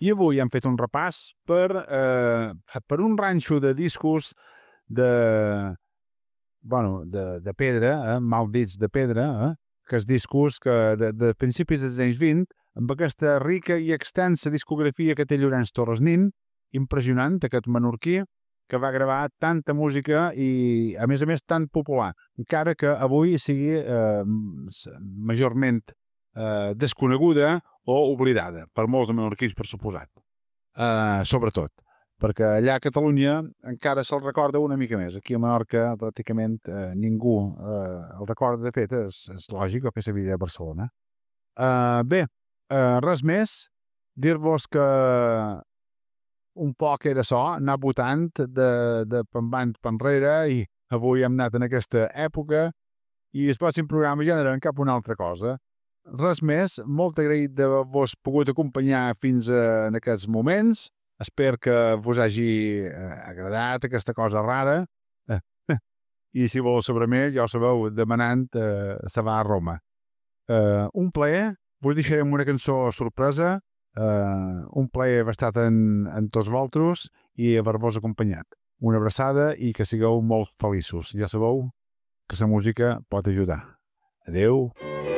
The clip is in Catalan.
I avui hem fet un repàs per un ranxo de discos de pedra, mal dits de pedra, que és discos de principis dels anys 20, amb aquesta rica i extensa discografia que té Llorenç Torres Nin, impressionant, aquest menorquí, que va gravar tanta música i, a més, tan popular, encara que avui sigui majorment desconeguda o oblidada, per molts de menorquins, per suposat. Sobretot, perquè allà a Catalunya encara se'l recorda una mica més. Aquí a Menorca, pràcticament, ningú el recorda. De fet, és lògic, va fer la vida a Barcelona. Res més, dir-vos que un poc era so, anar votant de pembant enrere, i avui hem anat en aquesta època, i el pròxim programa ja anarem cap a una altra cosa. Res més, molt agraït d'haver-vos pogut acompanyar fins en aquests moments. Espero que vos hagi agradat aquesta cosa rara. I si voleu saber més, ja ho sabeu, demanant se va a Roma. Un plaer, vos deixarem una cançó sorpresa. Un plaer haver estat en tots vosaltres i haver-vos acompanyat. Una abraçada i que sigueu molt feliços. Ja sabeu que la música pot ajudar. Adeu.